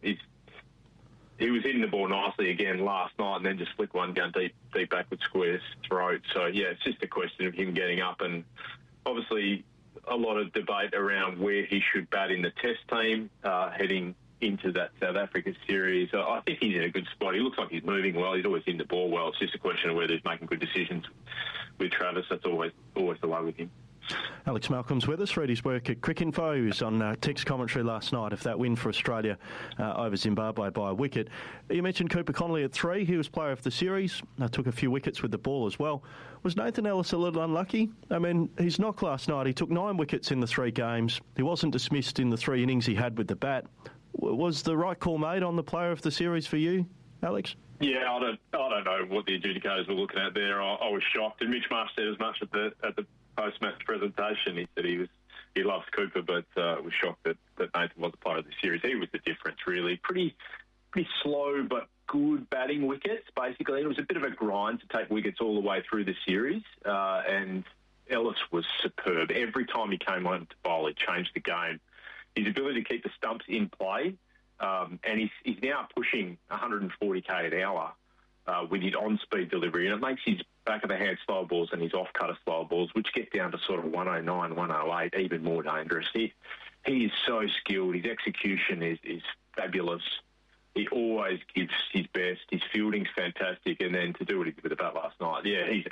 he was hitting the ball nicely again last night, and then just flicked one down deep backward square's throat. So, it's just a question of him getting up, and obviously a lot of debate around where he should bat in the Test team heading into that South Africa series. I think he's in a good spot. He looks like he's moving well. He's always hitting the ball well. It's just a question of whether he's making good decisions with Travis. That's always the way with him. Alex Malcolm's with us. Read his work at Cricinfo. He was on text commentary last night of that win for Australia over Zimbabwe by a wicket. You mentioned Cooper Connolly at 3. He was player of the series. Took a few wickets with the ball as well. Was Nathan Ellis a little unlucky? I mean, his knock last night, he took 9 wickets in the 3 games. He wasn't dismissed in the 3 innings he had with the bat. Was the right call made on the player of the series for you, Alex? Yeah, I don't know what the adjudicators were looking at there. I was shocked, and Mitch Marsh said as much at the post-match presentation. He said he loves Cooper, but was shocked that Nathan was a player of the series. He was the difference, really. Pretty slow but good batting wickets, basically. It was a bit of a grind to take wickets all the way through the series, and Ellis was superb. Every time he came on to bowl, he changed the game. His ability to keep the stumps in play, and he's now pushing 140k an hour with his on-speed delivery, and it makes his back-of-the-hand slow balls and his off-cutter slow balls, which get down to sort of 109, 108, even more dangerous. He is so skilled. His execution is fabulous. He always gives his best. His fielding's fantastic, and then to do what he did with the bat last night,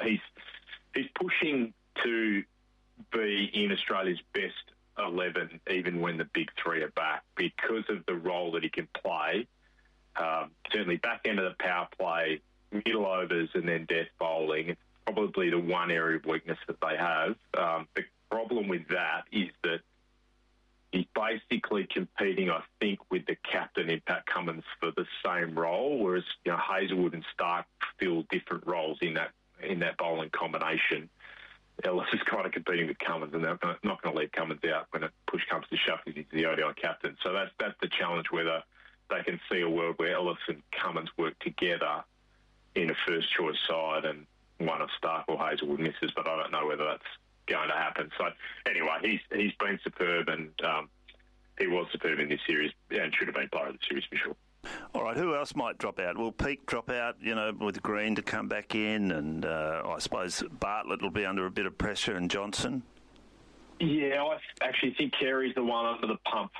he's pushing to be in Australia's best 11, even when the big 3 are back, because of the role that he can play. Certainly back end of the power play, middle overs, and then death bowling. It's probably the one area of weakness that they have. The problem with that is that he's basically competing, I think, with the captain in Pat Cummins for the same role, whereas Hazelwood and Stark fill different roles in that bowling combination. Ellis is kind of competing with Cummins, and they're not going to leave Cummins out when push comes to shove because he's the ODI captain. So that's the challenge, whether they can see a world where Ellis and Cummins work together in a first-choice side, and one of Stark or Hazelwood misses, but I don't know whether that's going to happen. So anyway, he's been superb, and he was superb in this series and should have been player of the series for sure. All right, who else might drop out? Will Peake drop out, with Green to come back in? And I suppose Bartlett will be under a bit of pressure, and Johnson? Yeah, I actually think Carey's the one under the pump.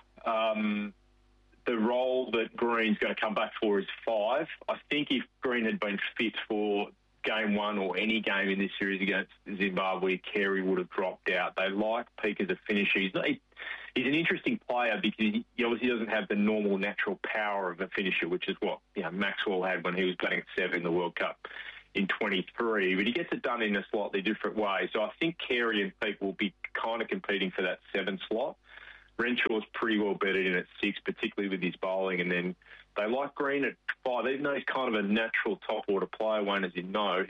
The role that Green's going to come back for is 5. I think if Green had been fit for game 1 or any game in this series against Zimbabwe, Carey would have dropped out. They like Peake as a finisher. He's an interesting player because he obviously doesn't have the normal natural power of a finisher, which is what Maxwell had when he was batting at 7 in the World Cup in 23. But he gets it done in a slightly different way. So I think Carey and Peake will be kind of competing for that 7 slot. Renshaw's pretty well bedded in at 6, particularly with his bowling, and then they like Green at 5. Even though he's kind of a natural top-order player, Wayne, as you know,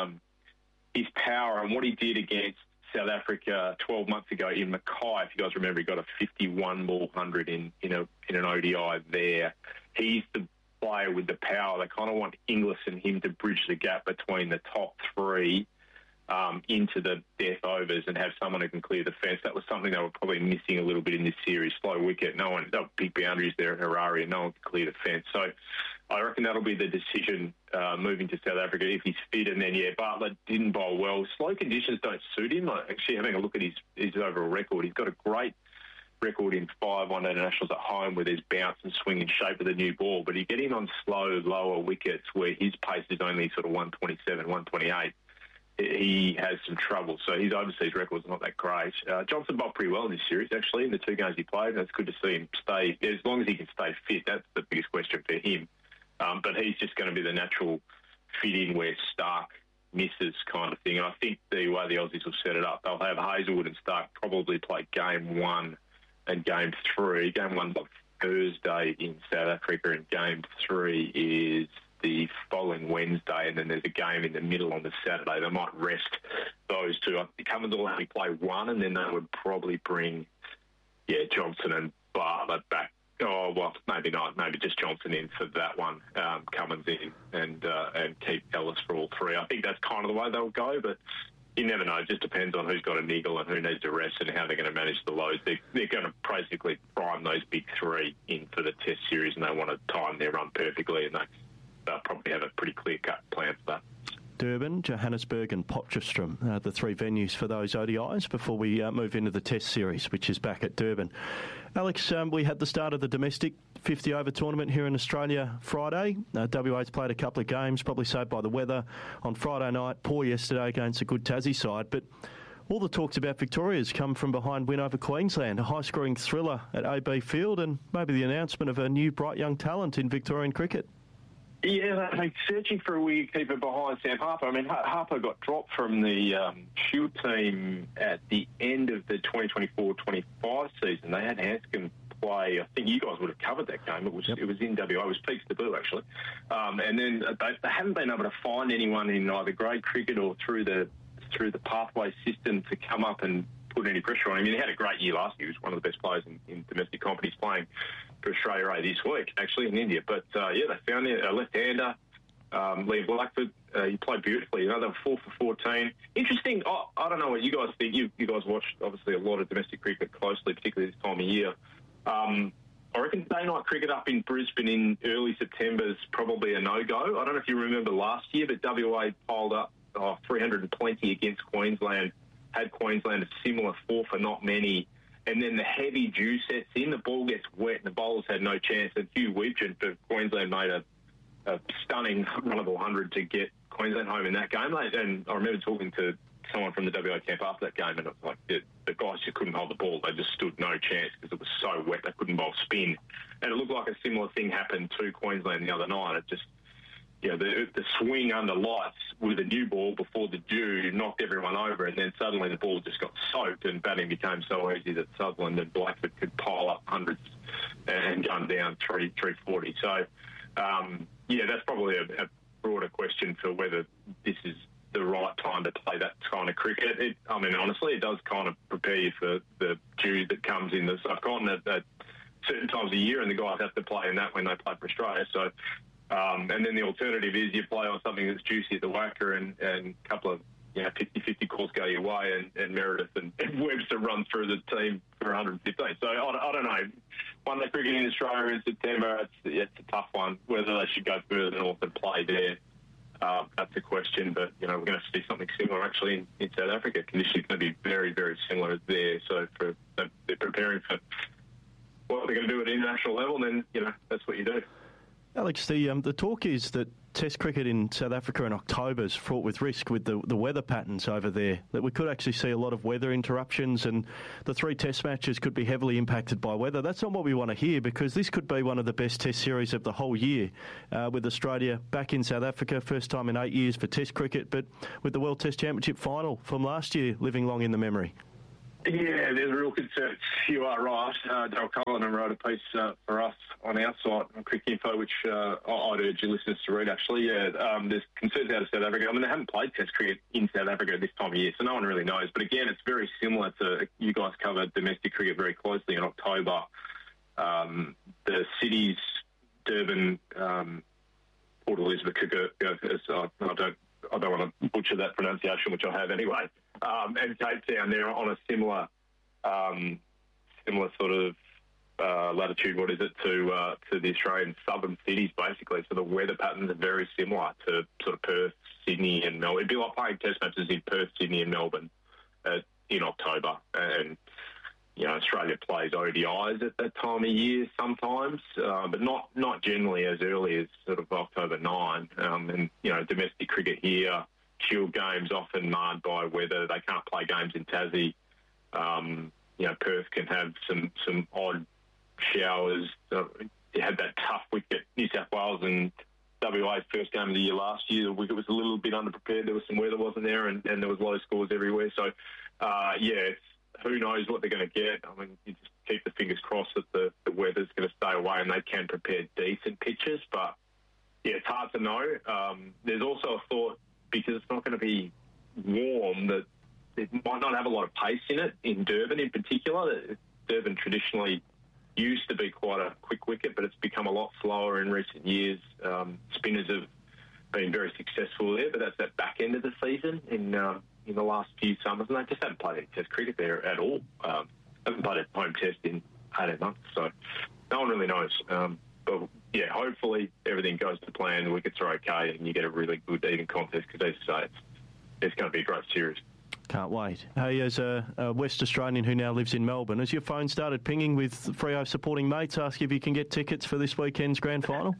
his power and what he did against South Africa 12 months ago in Mackay, if you guys remember, he got a 51-ball 100 in an ODI there. He's the player with the power. They kind of want Inglis and him to bridge the gap between the top 3 into the death overs and have someone who can clear the fence. That was something they were probably missing a little bit in this series. Slow wicket, big boundaries there at Harare, and no one could clear the fence. So I reckon that'll be the decision moving to South Africa if he's fit. And then, Bartlett didn't bowl well. Slow conditions don't suit him. Actually, having a look at his overall record, he's got a great record in 5 one-day internationals at home where there's bounce and swing in shape with a new ball. But you get him on slow, lower wickets where his pace is only sort of 127, 128. He has some trouble. So his overseas record's not that great. Johnson bowled pretty well in this series, actually, in the 2 games he played. And it's good to see him stay. As long as he can stay fit, that's the biggest question for him. But he's just going to be the natural fit-in where Stark misses kind of thing. And I think the way the Aussies will set it up, they'll have Hazelwood and Stark probably play game 1 and game 3. Game 1's on Thursday in South Africa, and game 3 is the following Wednesday, and then there's a game in the middle on the Saturday. They might rest those 2. Cummins will only play 1, and then they would probably bring, Johnson and Bartlett back. Oh, well, maybe not. Maybe just Johnson in for that one, Cummins in, and keep Ellis for all 3. I think that's kind of the way they'll go, but you never know. It just depends on who's got a niggle and who needs a rest and how they're going to manage the loads. They're going to basically prime those big 3 in for the Test series, and they want to time their run perfectly, and they'll probably have a pretty clear-cut plan for that. Durban, Johannesburg and Potchefstroom, the 3 venues for those ODIs before we move into the Test series, which is back at Durban. Alex, we had the start of the domestic 50-over tournament here in Australia Friday. WA's played a couple of games, probably saved by the weather on Friday night. Poor yesterday against a good Tassie side, but all the talks about Victoria's come from behind win over Queensland, a high-scoring thriller at AB Field, and maybe the announcement of a new bright young talent in Victorian cricket. Yeah, they're searching for a wicketkeeper behind Sam Harper. I mean, Harper got dropped from the Shield team at the end of the 2024-25 season. They had Hanscom play. I think you guys would have covered that game. It was in WA. It was Peaks Taboo, actually. And then they haven't been able to find anyone in either grade cricket or through the pathway system to come up and put any pressure on him. I mean, he had a great year last year. He was one of the best players in domestic companies playing for Australia A this week, actually, in India. But, they found a left-hander, Liam Blackford. He played beautifully. They were 4 for 14. Interesting. I don't know what you guys think. You guys watched, obviously, a lot of domestic cricket closely, particularly this time of year. I reckon day-night cricket up in Brisbane in early September is probably a no-go. I don't know if you remember last year, but WA piled up 320 against Queensland, had Queensland a similar 4 for not many, and then the heavy dew sets in, the ball gets wet, and the bowlers had no chance. And Hugh Widgeon for Queensland made a stunning run of 100 to get Queensland home in that game. And I remember talking to someone from the WA camp after that game, and it was like the guys just couldn't hold the ball. They just stood no chance because it was so wet they couldn't bowl spin. And it looked like a similar thing happened to Queensland the other night. It just, the swing under lights with a new ball before the dew knocked everyone over, and then suddenly the ball just got soaked and batting became so easy that Sutherland and Blackford could pile up hundreds and gun down 340. So, that's probably a broader question for whether this is the right time to play that kind of cricket. Honestly, it does kind of prepare you for the dew that comes in the subcontinent at certain times of year, and the guys have to play in that when they play for Australia. So, And then the alternative is you play on something that's juicy at the whacker and a couple of 50-50 calls go your way and Meredith and Webster run through the team for 115. So I don't know. One-day cricket in Australia in September, it's a tough one. Whether they should go further north and play there, that's a question. But, we're going to see something similar actually in South Africa. Conditions are going to be very, very similar there. So they're preparing for what they're going to do at international level, and then, that's what you do. Alex, the talk is that Test cricket in South Africa in October is fraught with risk with the weather patterns over there, that we could actually see a lot of weather interruptions and the 3 Test matches could be heavily impacted by weather. That's not what we want to hear, because this could be one of the best Test series of the whole year, with Australia back in South Africa, first time in 8 years for Test cricket, but with the World Test Championship final from last year living long in the memory. Yeah, there's real concerns. You are right. Daryl Cullinan wrote a piece for us on our site on Cricket Info, which I'd urge your listeners to read, actually. Yeah, there's concerns out of South Africa. I mean, they haven't played Test cricket in South Africa at this time of year, so no one really knows. But again, it's very similar to, you guys covered domestic cricket very closely in October. The cities, Durban, Port Elizabeth, I don't want to butcher that pronunciation, which I have anyway. And Cape Town, they're on a similar sort of latitude, to the Australian southern cities, basically. So the weather patterns are very similar to sort of Perth, Sydney and Melbourne. It'd be like playing Test matches in Perth, Sydney and Melbourne in October. And, Australia plays ODIs at that time of year sometimes, but not generally as early as sort of October 9. And, domestic cricket here, Shield games often marred by weather. They can't play games in Tassie. Perth can have some odd showers. You had that tough wicket, New South Wales and WA's first game of the year last year. The wicket was a little bit underprepared. There was some weather, wasn't there, and there was low scores everywhere. So, who knows what they're going to get. I mean, you just keep the fingers crossed that the weather's going to stay away and they can prepare decent pitches. But, it's hard to know. There's also a thought, because it's not going to be warm, that it might not have a lot of pace in it, in Durban in particular. Durban traditionally used to be quite a quick wicket, but it's become a lot slower in recent years. Spinners have been very successful there, but that's that back end of the season in the last few summers, and they just haven't played any Test cricket there at all. Haven't played a home Test in 18 months, so no one really knows. But, hopefully everything goes to plan, the wickets are okay, and you get a really good even contest, because, as you say, it's going to be a great series. Can't wait. Hey, as a West Australian who now lives in Melbourne, has your phone started pinging with Freo supporting mates asking if you can get tickets for this weekend's grand final?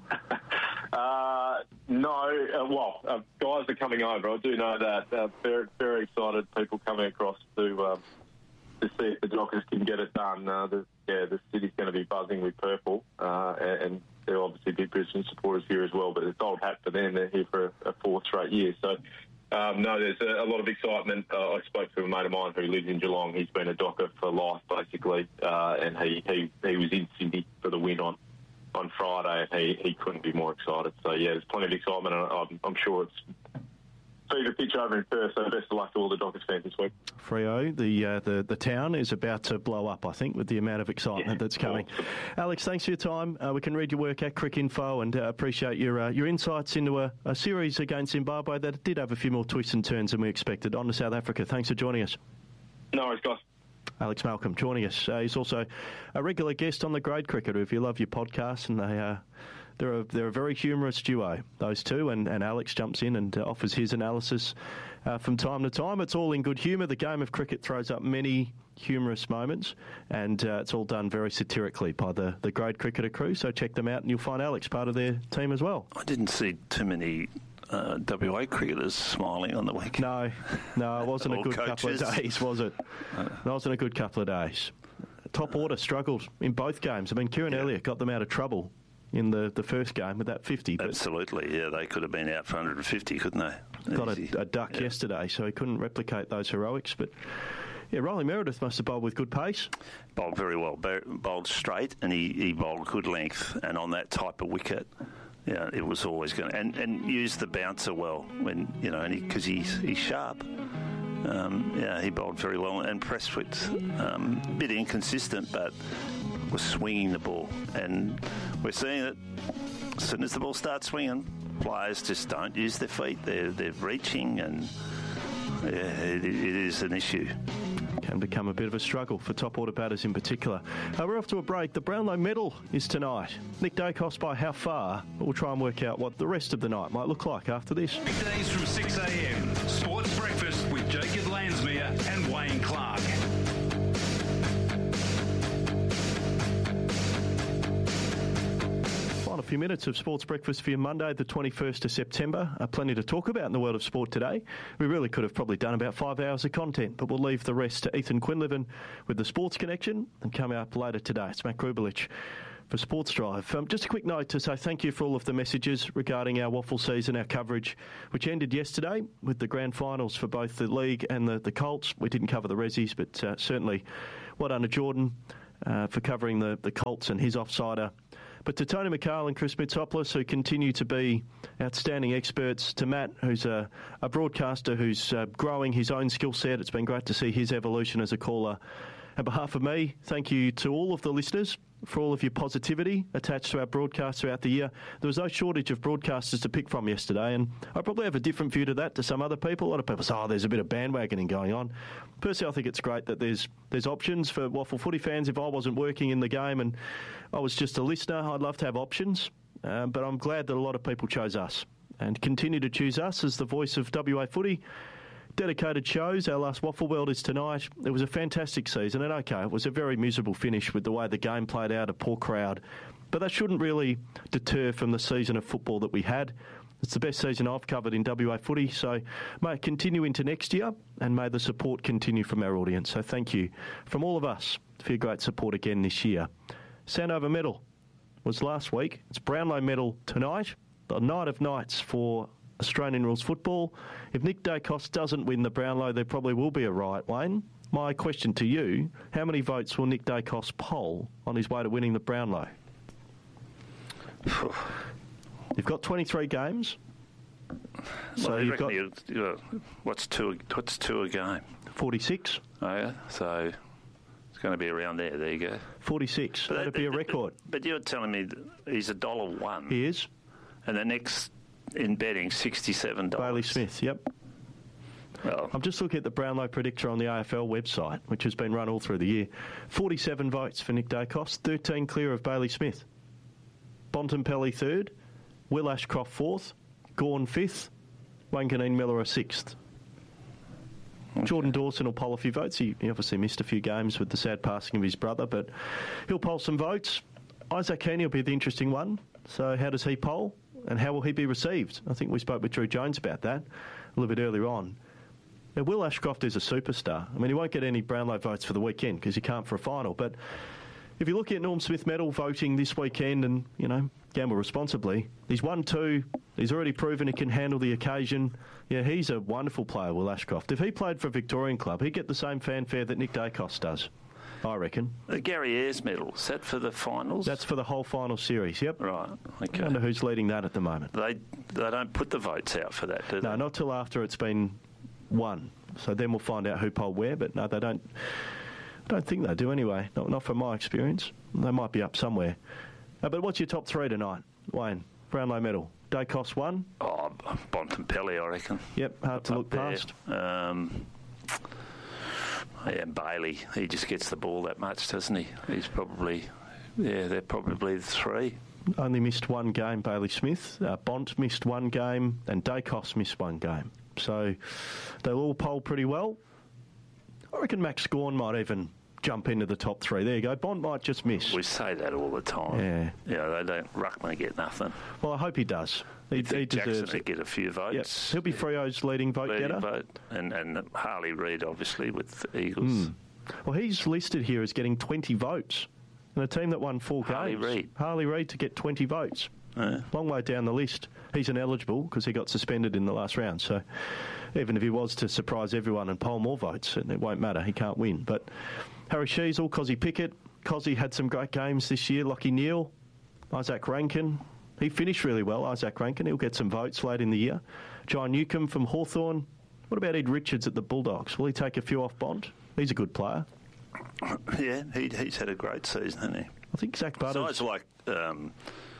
No. Guys are coming over. I do know that. Very, very excited people coming across to see if the Dockers can get it done. The city's going to be buzzing with purple, and they're obviously big Brisbane supporters here as well, but it's old hat for them. They're here for a 4th straight year. So, there's a lot of excitement. I spoke to a mate of mine who lives in Geelong. He's been a Docker for life, basically, and he was in Sydney for the win on Friday, and he couldn't be more excited. So, there's plenty of excitement, and I'm sure it's fever pitch over in Perth, so best of luck to all the Dockers fans this week. Freo, the town is about to blow up, I think, with the amount of excitement that's coming. Awesome. Alex, thanks for your time. We can read your work at Crick Info, and appreciate your insights into a series against Zimbabwe that did have a few more twists and turns than we expected. On to South Africa. Thanks for joining us. No worries, guys. Alex Malcolm joining us. He's also a regular guest on The Grade Cricketer. If you love your podcast, and they're a very humorous duo, those two, and Alex jumps in and offers his analysis from time to time. It's all in good humour. The game of cricket throws up many humorous moments, and it's all done very satirically by the Grade Cricketer crew, so check them out and you'll find Alex part of their team as well. I didn't see too many WA cricketers smiling on the weekend. No, it wasn't a good couple of days, was it? It wasn't a good couple of days. Top order struggled in both games. I mean, Kieran Elliott got them out of trouble in the first game with that 50. Absolutely, they could have been out for 150, couldn't they? Got a duck yesterday, so he couldn't replicate those heroics. But, Riley Meredith must have bowled with good pace. Bowled very well, bowled straight, and he bowled good length. And on that type of wicket, it was always going to... And used the bouncer well, when because he's sharp. He bowled very well. And Prestwick, a bit inconsistent, but was swinging the ball. And we're seeing it as soon as the ball starts swinging, players just don't use their feet. They're reaching, and it is an issue. Can become a bit of a struggle for top order batters in particular. We're off to a break. The Brownlow medal is tonight. Nick Daicos by how far? We'll try and work out what the rest of the night might look like after this. Weekdays from 6 a.m. Sports Breakfast with Jacob Landsmere and Wayne Clark. A few minutes of Sports Breakfast for you Monday, the 21st of September. Plenty to talk about in the world of sport today. We really could have probably done about 5 hours of content, but we'll leave the rest to Ethan Quinlivan with the Sports Connection, and coming up later today, it's Matt Grubelich for Sports Drive. Just a quick note to say thank you for all of the messages regarding our waffle season, our coverage, which ended yesterday with the grand finals for both the league and the Colts. We didn't cover the Rezzies, but certainly well done to Jordan for covering the Colts and his offsider. But to Tony McCall and Chris Mitsopoulos, who continue to be outstanding experts, to Matt, who's a broadcaster who's growing his own skill set. It's been great to see his evolution as a caller. On behalf of me, thank you to all of the listeners for all of your positivity attached to our broadcast throughout the year. There was no shortage of broadcasters to pick from yesterday, and I probably have a different view to that to some other people. A lot of people say, there's a bit of bandwagoning going on. Personally, I think it's great that there's options for waffle footy fans. If I wasn't working in the game and I was just a listener, I'd love to have options, but I'm glad that a lot of people chose us and continue to choose us as the voice of WA footy. Dedicated shows. Our last Waffle World is tonight. It was a fantastic season, and it was a very miserable finish with the way the game played out, a poor crowd. But that shouldn't really deter from the season of football that we had. It's the best season I've covered in WA footy, so may it continue into next year, and may the support continue from our audience. So thank you from all of us for your great support again this year. Sandover medal was last week. It's Brownlow medal tonight, the night of nights for Australian rules football. If Nick Daicos doesn't win the Brownlow, there probably will be a riot, Wayne. My question to you, how many votes will Nick Daicos poll on his way to winning the Brownlow? You've got 23 games. So you've got... What's two a game? 46. Oh, yeah. So it's going to be around there. There you go. 46. That'd be a record. But you're telling me that he's $1. He is. And the next... in betting, $67. Bailey Smith, yep. Well, I'm just looking at the Brownlow predictor on the AFL website, which has been run all through the year. 47 votes for Nick Daicos, 13 clear of Bailey Smith. Bontempelli third, Will Ashcroft fourth, Gawn fifth, Wayne Miller a sixth. Okay. Jordan Dawson will poll a few votes. He obviously missed a few games with the sad passing of his brother, but he'll poll some votes. Isaac Heaney will be the interesting one. So how does he poll? And how will he be received? I think we spoke with Drew Jones about that a little bit earlier on. Now, Will Ashcroft is a superstar. I mean, he won't get any Brownlow votes for the weekend because he can't for a final. But if you look at Norm Smith medal voting this weekend and, gamble responsibly, he's won 2. He's already proven he can handle the occasion. Yeah, he's a wonderful player, Will Ashcroft. If he played for a Victorian club, he'd get the same fanfare that Nick Daicos does, I reckon. The Gary Ayres medal, is that for the finals? That's for the whole final series, yep. Right, okay. I wonder who's leading that at the moment. They don't put the votes out for that, do they? No, not till after it's been won. So then we'll find out who polled where, but no, they don't. I don't think they do anyway, not from my experience. They might be up somewhere. But what's your top 3 tonight, Wayne? Brownlow medal. Daicos 1? Oh, Bontempelli, I reckon. Yep, hard to look past. Yeah, Bailey, he just gets the ball that much, doesn't he? He's probably, they're probably the 3. Only missed 1 game, Bailey Smith. Bont missed 1 game, and Daicos missed 1 game. So they'll all poll pretty well. I reckon Max Gawn might even jump into the top 3. There you go. Bont might just miss. We say that all the time. Yeah. They don't. Ruckman get nothing. Well, I hope he does. He deserves it. Get a few votes. Yep. He'll be Freo's leading vote getter. And Harley Reid, obviously, with the Eagles. Well, he's listed here as getting 20 votes. And a team that won 4 games. Harley Reid to get 20 votes. Long way down the list. He's ineligible because he got suspended in the last round. So even if he was to surprise everyone and poll more votes, it won't matter. He can't win. But Harry Sheasel, Cozzy Pickett. Cozzy had some great games this year. Lockie Neal, Isaac Rankin. He finished really well, Isaac Rankin. He'll get some votes late in the year. John Newcombe from Hawthorn. What about Ed Richards at the Bulldogs? Will he take a few off Bont? He's a good player. Yeah, he's had a great season, hasn't he? I think Zach Butters... So it's like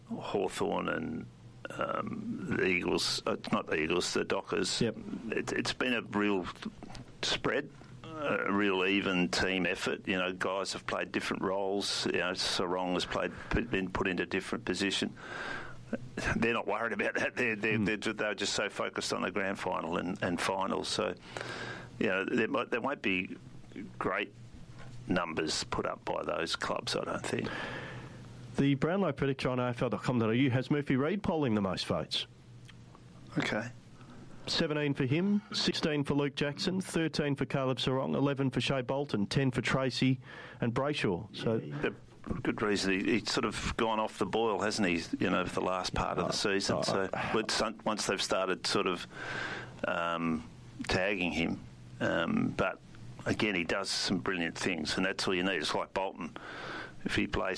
Hawthorn and the Eagles, not the Eagles, the Dockers. Yep. It's been a real spread, a real even team effort. You know, guys have played different roles. You know, Sarong has been put into a different position. They're not worried about that. They're just so focused on the grand final and finals. So, you know, there won't be great numbers put up by those clubs, I don't think. The Brownlow predictor on AFL.com.au has Murphy Reid polling the most votes. Okay. 17 for him, 16 for Luke Jackson, 13 for Caleb Sarong, 11 for Shea Bolton, 10 for Tracy and Brayshaw. So, good reason. He's sort of gone off the boil, hasn't he? You know, for the last part of the season. So once they've started sort of tagging him, but again, he does some brilliant things, and that's all you need. It's like Bolton. If he plays